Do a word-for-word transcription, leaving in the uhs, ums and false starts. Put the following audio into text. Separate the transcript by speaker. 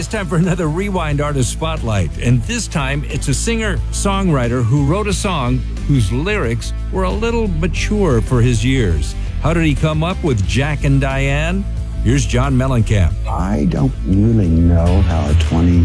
Speaker 1: time for another Rewind Artist Spotlight, and this time it's a singer-songwriter who wrote a song whose lyrics were a little mature for his years. How did he come up with Jack and Diane? Here's John Mellencamp.
Speaker 2: I don't really know how a twenty